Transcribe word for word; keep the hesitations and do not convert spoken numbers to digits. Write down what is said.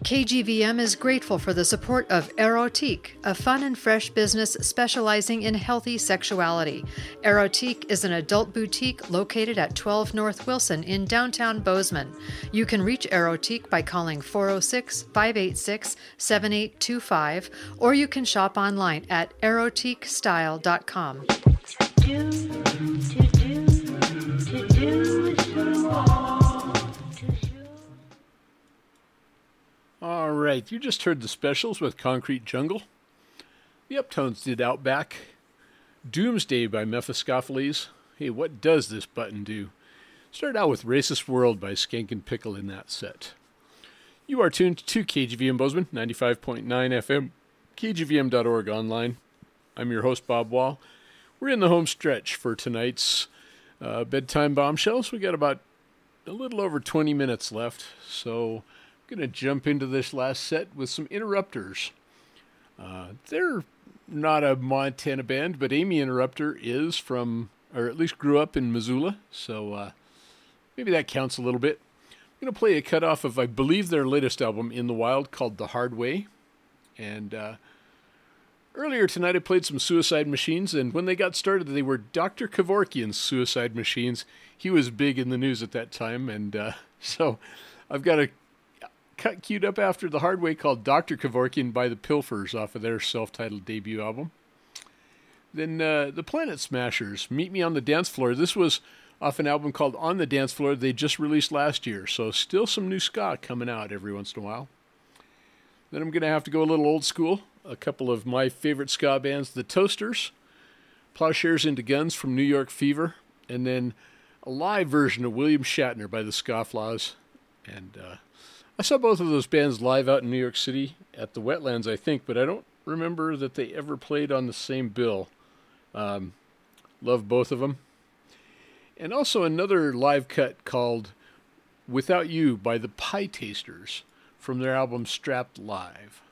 K G V M is grateful for the support of Erotique, a fun and fresh business specializing in healthy sexuality. Erotique is an adult boutique located at twelve North Wilson in downtown Bozeman. You can reach Erotique by calling four oh six, five eight six, seven eight two five, or you can shop online at erotique style dot com. To do, to do, to do some more, to show. All right, you just heard the Specials with Concrete Jungle. The Uptones did Outback. Doomsday by Mephistopheles. Hey, what does this button do? Started out with Racist World by Skankin' Pickle in that set. You are tuned to K G V M Bozeman, ninety-five point nine F M, K G V M dot org online. I'm your host, Bob Wall. We're in the home stretch for tonight's uh, bedtime bombshells. We got about a little over twenty minutes left, so I'm going to jump into this last set with some Interrupters. Uh, they're not a Montana band, but Amy Interrupter is from, or at least grew up in Missoula, so uh, maybe that counts a little bit. I'm going to play a cut off of, I believe, their latest album, In the Wild, called The Hard Way. And uh, earlier tonight I played some Suicide Machines, and when they got started, they were Doctor Kevorkian's Suicide Machines. He was big in the news at that time, and uh, so I've got a cut queued up after The Hard Way called Doctor Kevorkian by the Pilfers off of their self-titled debut album. Then uh, the Planet Smashers, Meet Me on the Dance Floor. This was off an album called On the Dance Floor they just released last year, so still some new ska coming out every once in a while. Then I'm going to have to go a little old school. A couple of my favorite ska bands, The Toasters, Plowshares into Guns from New York Fever, and then a live version of William Shatner by the Scofflaws. And uh, I saw both of those bands live out in New York City at the Wetlands, I think, but I don't remember that they ever played on the same bill. Um, love both of them. And also another live cut called Without You by the Pie Tasters from their album Strapped Live.